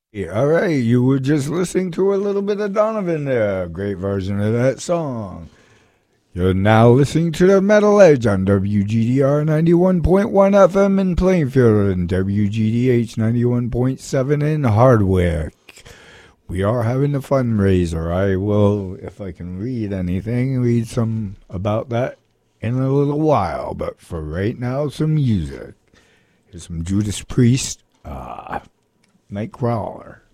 Yeah, all right, you were just listening to a little bit of Donovan there. Great version of that song. You're now listening to the Metal Edge on WGDR 91.1 FM in Plainfield and WGDH 91.7 in Hardwick. We are having a fundraiser. I will, if I can read anything, read some about that in a little while. But for right now, some music. Here's some Judas Priest, Nightcrawler.